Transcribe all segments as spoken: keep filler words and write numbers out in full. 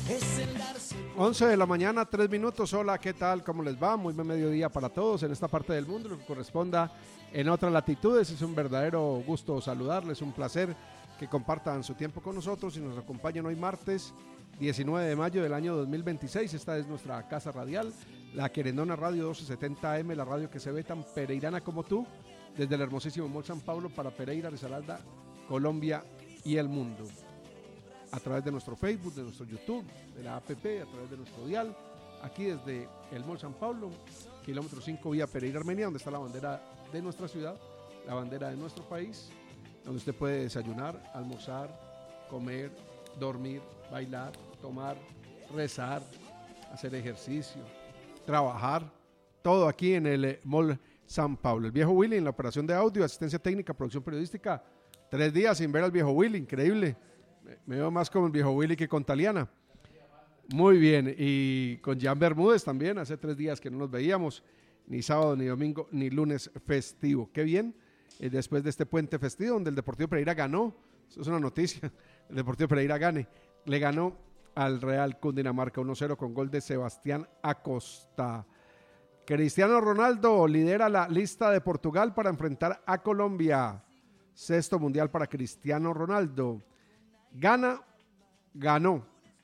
once de la mañana, tres minutos. Hola, ¿qué tal? ¿Cómo les va? Muy buen mediodía para todos en esta parte del mundo, lo que corresponda en otras latitudes. Es un verdadero gusto saludarles, un placer que compartan su tiempo con nosotros y nos acompañen hoy martes diecinueve de mayo del año dos mil veintiséis. Esta es nuestra casa radial, la Querendona Radio doce setenta A M, la radio que se ve tan pereirana como tú, desde el hermosísimo Mall San Pablo para Pereira, Risaralda, Colombia y el mundo. A través de nuestro Facebook, de nuestro YouTube, de la app, a través de nuestro dial, aquí desde el Mall San Pablo, kilómetro cinco, vía Pereira, Armenia, donde está la bandera de nuestra ciudad, la bandera de nuestro país, donde usted puede desayunar, almorzar, comer, dormir, bailar, tomar, rezar, hacer ejercicio, trabajar, todo aquí en el Mall San Pablo. El viejo Willy en la operación de audio, asistencia técnica, producción periodística. Tres días sin ver al viejo Willy, increíble. Me veo más como el viejo Willy que con Taliana. Muy bien, y con Jan Bermúdez también, hace tres días que no nos veíamos, ni sábado, ni domingo, ni lunes festivo. Qué bien, eh, después de este puente festivo donde el Deportivo Pereira ganó, eso es una noticia, el Deportivo Pereira gane, le ganó al Real Cundinamarca uno cero con gol de Sebastián Acosta. Cristiano Ronaldo lidera la lista de Portugal para enfrentar a Colombia. Sexto mundial para Cristiano Ronaldo. Gana, ganó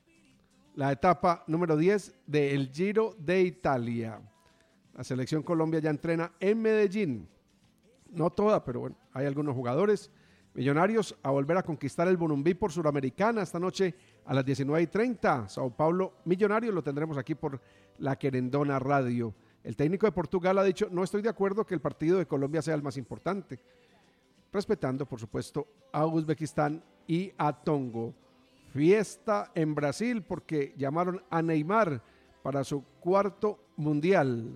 la etapa número diez del Giro de Italia. La selección Colombia ya entrena en Medellín. No toda, pero bueno, hay algunos jugadores. Millonarios a volver a conquistar el Bonumbí por Suramericana esta noche a las diecinueve y treinta. Sao Paulo Millonarios, lo tendremos aquí por la Querendona Radio. El técnico de Portugal ha dicho, no estoy de acuerdo que el partido de Colombia sea el más importante, respetando por supuesto a Uzbekistán y a Tongo. Fiesta en Brasil porque llamaron a Neymar para su cuarto mundial.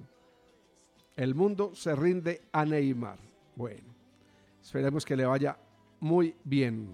El mundo se rinde a Neymar. Bueno, esperemos que le vaya muy bien.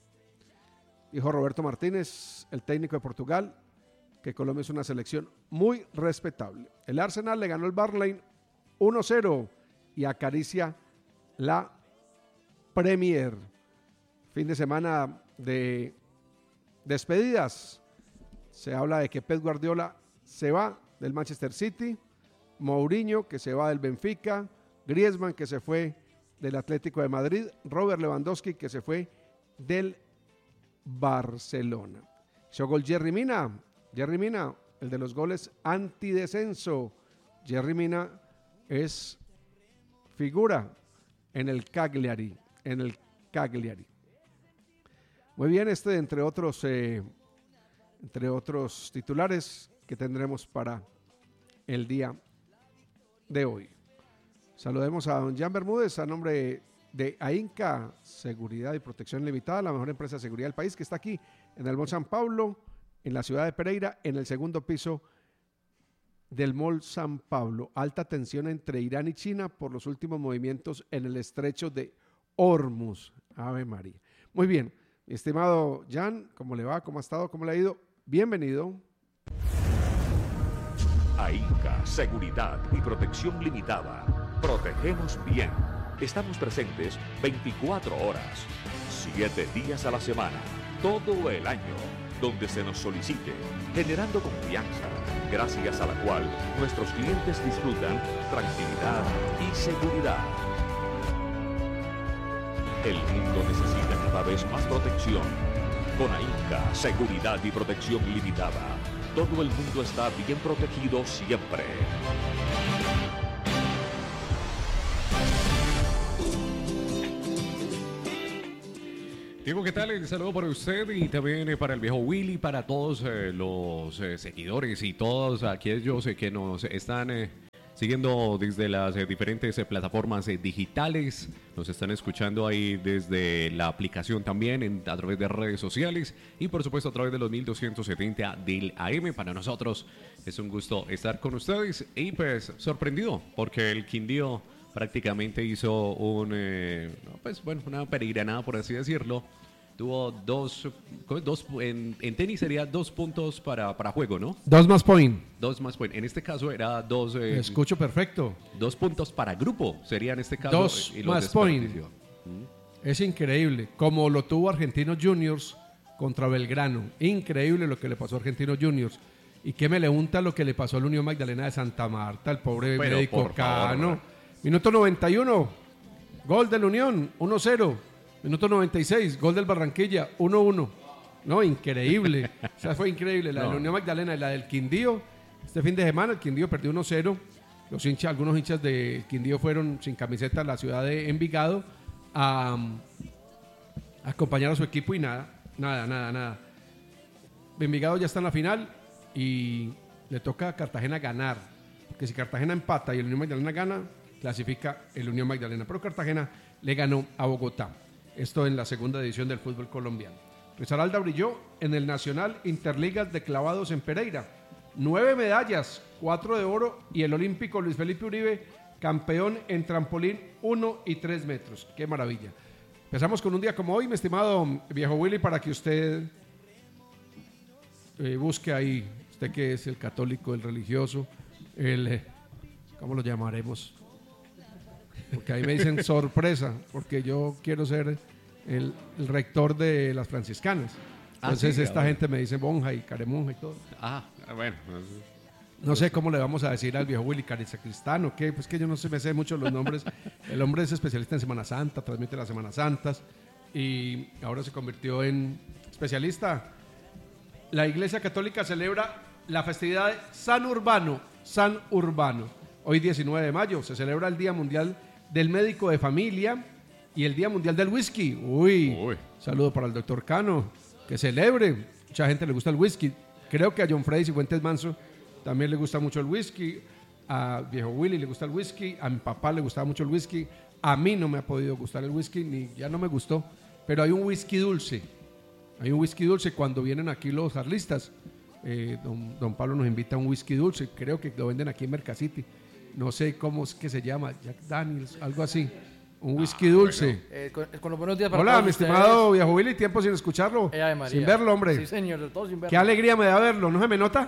Dijo Roberto Martínez, el técnico de Portugal, que Colombia es una selección muy respetable. El Arsenal le ganó el Burnley uno cero y acaricia la Premier. Fin de semana de despedidas. Se habla de que Pep Guardiola se va del Manchester City, Mourinho que se va del Benfica, Griezmann que se fue del Atlético de Madrid, Robert Lewandowski que se fue del Barcelona. Hizo gol Jerry Mina, Jerry Mina, el de los goles antidescenso. Jerry Mina es figura en el Cagliari, en el Cagliari. Muy bien, este entre otros, eh, entre otros titulares que tendremos para el día de hoy. Saludemos a don Jan Bermúdez a nombre de AINCA Seguridad y Protección Limitada, la mejor empresa de seguridad del país, que está aquí en el Mall San Pablo, en la ciudad de Pereira, en el segundo piso del Mall San Pablo. Alta tensión entre Irán y China por los últimos movimientos en el estrecho de Hormuz. Ave María. Muy bien, mi estimado Jan, ¿cómo le va? ¿Cómo ha estado? ¿Cómo le ha ido? Bienvenido. AINCA Seguridad y Protección Limitada. Protegemos bien. Estamos presentes veinticuatro horas, siete días a la semana, todo el año, donde se nos solicite, generando confianza, gracias a la cual nuestros clientes disfrutan tranquilidad y seguridad. El mundo necesita cada vez más protección. Con AINCA Seguridad y Protección Limitada, todo el mundo está bien protegido siempre. Diego, ¿qué tal? El saludo para usted y también eh, para el viejo Willy, para todos eh, los eh, seguidores y todos aquellos eh, que nos están eh, siguiendo desde las eh, diferentes eh, plataformas eh, digitales. Nos están escuchando ahí desde la aplicación también, en, a través de redes sociales y por supuesto a través de los mil doscientos setenta del A M. Para nosotros es un gusto estar con ustedes y pues sorprendido porque el Quindío prácticamente hizo un, eh, pues bueno, una peregrinada, por así decirlo. Tuvo dos, dos en, en tenis sería dos puntos para, para juego, ¿no? Dos más point. Dos más point. En este caso era dos... Eh, Escucho perfecto. Dos puntos para grupo sería en este caso. Dos y más point. ¿Mm? Es increíble. Como lo tuvo Argentinos Juniors contra Belgrano. Increíble lo que le pasó a Argentinos Juniors. ¿Y qué me le unta lo que le pasó al Unión Magdalena de Santa Marta, el pobre Pero, médico por Cano? favor. Minuto noventa y uno, gol del Unión, uno cero. Minuto noventa y seis, gol del Barranquilla, uno uno. No, increíble. O sea, fue increíble. La No. de la Unión Magdalena y la del Quindío. Este fin de semana el Quindío perdió uno cero. Los hinchas, algunos hinchas del Quindío fueron sin camiseta a la ciudad de Envigado a, a acompañar a su equipo y nada, nada, nada, nada. Envigado ya está en la final y le toca a Cartagena ganar. Porque si Cartagena empata y el Unión Magdalena gana, clasifica el Unión Magdalena. Pero Cartagena le ganó a Bogotá. Esto en la segunda edición del fútbol colombiano. Risaralda brilló en el Nacional Interligas de Clavados en Pereira. Nueve medallas, cuatro de oro y el olímpico Luis Felipe Uribe, campeón en trampolín uno y tres metros. ¡Qué maravilla! Empezamos con un día como hoy, mi estimado viejo Willy, para que usted eh, busque ahí, usted que es el católico, el religioso, el, eh, ¿cómo lo llamaremos? Porque ahí me dicen sorpresa, porque yo quiero ser el, el rector de las franciscanas. Entonces Ah, sí, esta ahora. gente me dice monja y caremonja y todo. Ah, bueno. No sé cómo le vamos a decir al viejo Willy Carisacristán o qué, pues que yo no sé, me sé mucho los nombres. El hombre es especialista en Semana Santa, transmite las Semanas Santas y ahora se convirtió en especialista. La Iglesia Católica celebra la festividad de San Urbano, San Urbano. Hoy diecinueve de mayo se celebra el Día Mundial del Médico de Familia y el Día Mundial del Whisky. Uy, Uy. saludo para el doctor Cano, que celebre. Mucha gente le gusta el whisky. Creo que a John Freddy Cifuentes Manso también le gusta mucho el whisky. A viejo Willy le gusta el whisky. A mi papá le gustaba mucho el whisky. A mí no me ha podido gustar el whisky, ni ya no me gustó. Pero hay un whisky dulce. Hay un whisky dulce cuando vienen aquí los arlistas. Eh, don, don Pablo nos invita a un whisky dulce. Creo que lo venden aquí en Mercacity. No sé cómo es que se llama. Jack Daniels, algo así. Un whisky dulce. Eh, con, con los buenos días para Hola, todos mi ustedes. estimado viejo Willy, tiempo sin escucharlo. Eh, Ave María. Sin verlo, hombre. Sí, señor, de todo sin verlo. Qué alegría me da verlo, ¿no se me nota?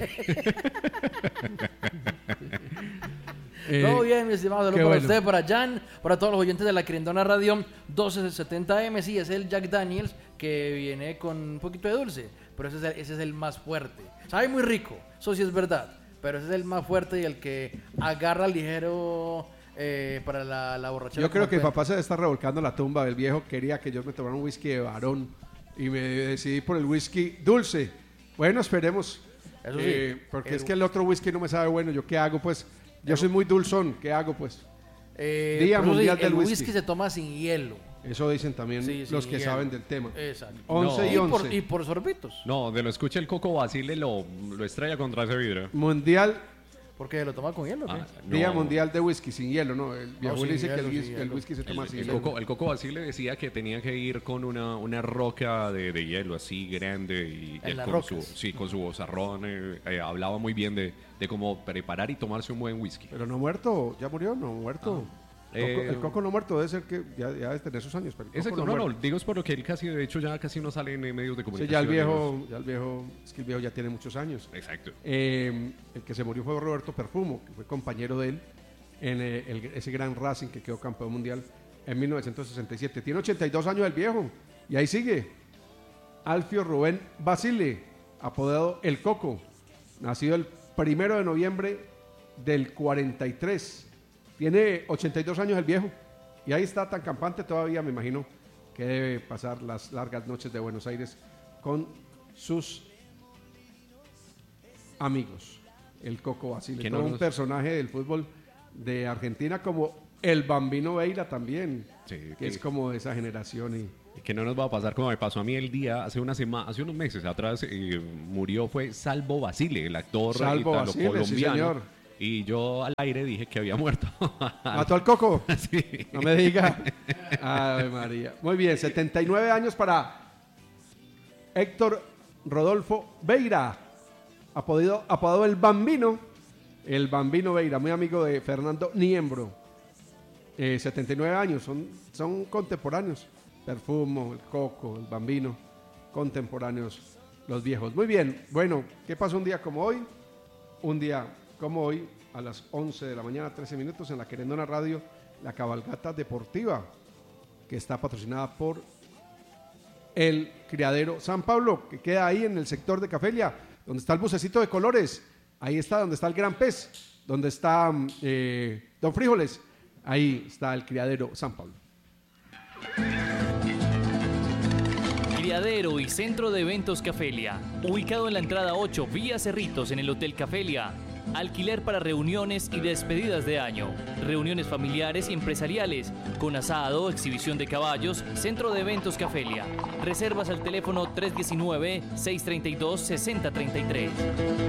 Eh, Todo bien, mi estimado. Saludos qué para bueno. usted, para Jan, para todos los oyentes de la Querendona Radio doce setenta M. Sí, es el Jack Daniels que viene con un poquito de dulce, pero ese es el, ese es el más fuerte. Sabe muy rico, eso sí es verdad, pero ese es el más fuerte y el que agarra ligero eh, para la, la borrachera. Yo creo como que mi puede. papá se está revolcando la tumba del viejo. Quería que yo me tomara un whisky de varón y me decidí por el whisky dulce. Bueno, esperemos. Eso sí, Eh, porque el- es que el otro whisky no me sabe bueno. ¿Yo qué hago, pues? Yo soy muy dulzón. ¿Qué hago, pues? Eh, Día pero eso sí, Mundial del el Whisky. whisky se toma sin hielo. Eso dicen también Sí, sin los que hielo. saben del tema. Exacto. once No. y Y por, once. y por sorbitos. No, de lo escucha el Coco Basile lo, lo estrella contra ese vidrio. Mundial, Porque lo toma con hielo, ¿qué? Ah, Día no. Mundial de Whisky sin hielo, ¿no? El viejo sin Willy dice que hielo, el, sin whis- el hielo. whisky se toma El, sin el hielo. Coco, el Coco Basile decía que tenía que ir con una, una roca de, de hielo así grande y, y En él las con su, rocas. sí, con su vozarrón eh, eh, hablaba muy bien de, de cómo preparar y tomarse un buen whisky. Pero no muerto, ya murió, no muerto. Coco- Eh, el Coco no muerto debe ser que ya, ya debe tener sus años. Pero el Coco Exacto, no, no, muerto. digo es por lo que él casi, de hecho, ya casi no sale en eh, medios de Sí, comunicación. ya el viejo, ya el viejo, es que el viejo ya tiene muchos años. Exacto. Eh, el que se murió fue Roberto Perfumo, que fue compañero de él en eh, el- ese gran Racing que quedó campeón mundial en mil novecientos sesenta y siete. Tiene ochenta y dos años el viejo y ahí sigue. Alfio Rubén Basile, apodado El Coco, nacido el primero de noviembre del cuarenta y tres. Tiene ochenta y dos años el viejo y ahí está tan campante todavía, me imagino que debe pasar las largas noches de Buenos Aires con sus amigos. El Coco Basile, Que todo no un nos- personaje del fútbol de Argentina, como el Bambino Veira también, Sí, que que- es como de esa generación. Y Que no nos va a pasar como me pasó a mí el día, hace una semana, hace unos meses atrás, eh, murió fue Salvo Basile, el actor Salvo Basile, sí, italo-colombiano. señor. Y yo al aire dije que había muerto. mató al Coco. Sí. No me diga. Ave María. Muy bien, setenta y nueve años para Héctor Rodolfo Veira, apodado, apodado el Bambino. El Bambino Veira, muy amigo de Fernando Niembro. Eh, setenta y nueve años, son, son contemporáneos. Perfumo, el Coco, el Bambino, contemporáneos los viejos. Muy bien, bueno, ¿qué pasó un día como hoy? Un día como hoy, a las once de la mañana, trece minutos, en la Querendona Radio, la cabalgata deportiva, que está patrocinada por el criadero San Pablo, que queda ahí en el sector de Cafelia, donde está el bucecito de colores. Ahí está donde está el Gran Pez, donde está eh, Don Frijoles. Ahí está el criadero San Pablo. Criadero y Centro de Eventos Cafelia, ubicado en la entrada ocho, vía Cerritos, en el Hotel Cafelia. Alquiler para reuniones y despedidas de año, reuniones familiares y empresariales, con asado, exhibición de caballos, Centro de Eventos Cafelia. Reservas al teléfono tres uno nueve, seis tres dos, seis cero tres tres.